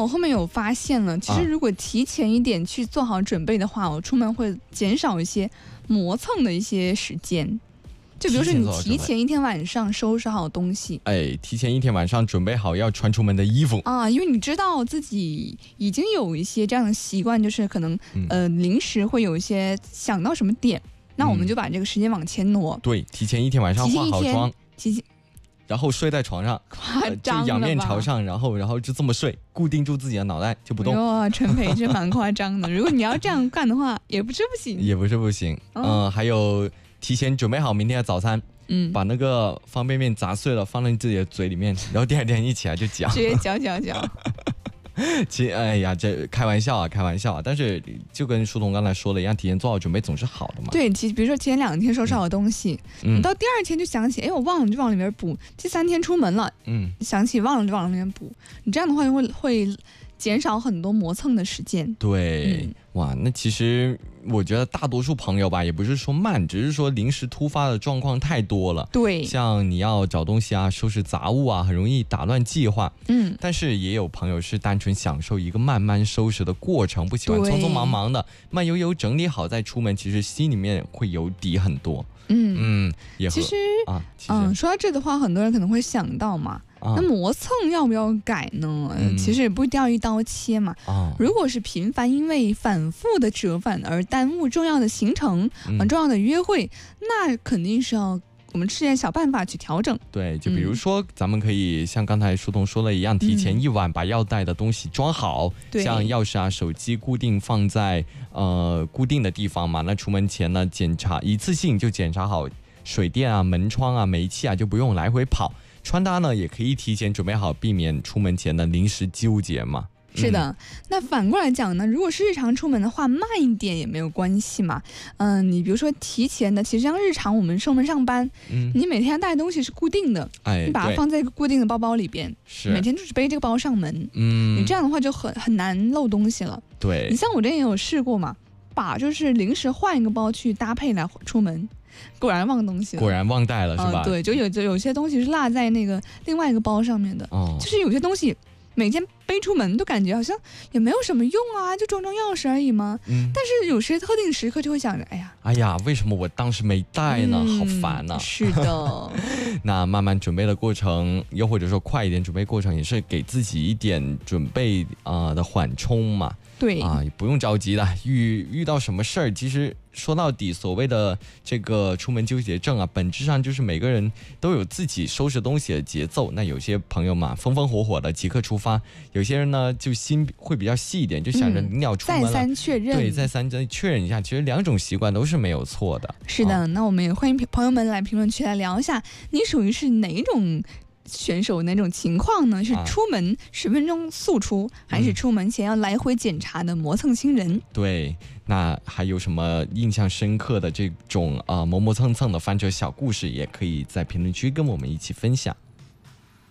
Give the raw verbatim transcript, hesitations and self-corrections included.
我后面有发现了，其实如果提前一点去做好准备的话，我出门会减少一些磨蹭的一些时间。就比如说你提前一天晚上收拾好东西， 哎，提前一天晚上准备好要穿出门的衣服啊，因为你知道自己已经有一些这样的习惯，就是可能、嗯、呃临时会有一些想到什么点，那我们就把这个时间往前挪。 嗯、对，提前一天晚上化好妆， 提前。 然后睡在床上， 夸张了吧、 呃、就仰面朝上，然后然后就这么睡，固定住自己的脑袋就不动。 哇，陈培这蛮夸张的。如果你要这样干的话，也不是不行， 也不是不行。嗯、哦呃，还有提前准备好明天的早餐，嗯，把那个方便面砸碎了放在自己的嘴里面，然后第二天一起来就嚼， 直接嚼嚼嚼。 其实哎呀，这开玩笑啊，开玩笑啊！但是就跟书童刚才说的一样，提前做好准备总是好的嘛。 对，其实比如说提前两天收拾好的东西，嗯，你到第二天就想起，哎，我忘了就往里面补。第三天出门了，嗯，想起忘了就往里面补。你这样的话就会会减少很多磨蹭的时间。 对、嗯，哇，那其实我觉得大多数朋友吧，也不是说慢，只是说临时突发的状况太多了。 对， 像你要找东西啊，收拾杂物啊，很容易打乱计划。嗯，但是也有朋友是单纯享受一个慢慢收拾的过程，不喜欢匆匆忙忙的，慢悠悠整理好再出门，其实心里面会有底很多。嗯嗯，也其实啊，其实嗯，说到这的话，很多人可能会想到嘛。啊、那磨蹭要不要改呢、嗯？其实也不一定要一刀切嘛。啊、如果是频繁因为反复的折返而耽误重要的行程、嗯、重要的约会，那肯定是要我们吃点小办法去调整。 对，就比如说、嗯、咱们可以像刚才书童说的一样，提前一晚把要带的东西装好，嗯、像钥匙啊、手机固定放在呃固定的地方嘛。那出门前呢，检查一次性就检查好水电啊、门窗啊、煤气啊，就不用来回跑。穿搭呢也可以提前准备好，避免出门前的临时纠结嘛。 是的、嗯，那反过来讲呢，如果是日常出门的话，慢一点也没有关系嘛。嗯、呃，你比如说提前的，其实像日常我们出门上班，嗯，你每天带的东西是固定的，哎，你把它放在一个固定的包包里边，是每天就是背这个包上门，嗯，你这样的话就很很难漏东西了。 对， 你像我之前也有试过嘛，把就是临时换一个包去搭配来出门。果然忘东西了， 果然忘带了是吧、呃？ 对，就有就有些东西是落在那个另外一个包上面的，哦，就是有些东西每天背出门都感觉好像也没有什么用啊，就装装钥匙而已嘛。嗯，但是有些特定时刻就会想着，哎呀， 哎呀，为什么我当时没带呢？嗯、好烦呐、啊！ 是的， 那慢慢准备的过程，又或者说快一点准备过程，也是给自己一点准备啊、呃、的缓冲嘛。 对啊，不用着急的，遇遇到什么事儿，其实说到底，所谓的这个出门纠结症啊，本质上就是每个人都有自己收拾东西的节奏。那有些朋友嘛，风风火火的即刻出发；有些人呢，就心会比较细一点，就想着你要出门了， 嗯、再三确认， 对，再三确认一下。其实两种习惯都是没有错的。 是的，啊、那我们也欢迎朋友们来评论区来聊一下，你属于是哪种选手哪种情况呢？是出门十分钟速出、啊，还是出门前要来回检查的磨蹭新人？ 对，那还有什么印象深刻的这种啊、呃、磨磨蹭蹭的翻车小故事，也可以在评论区跟我们一起分享。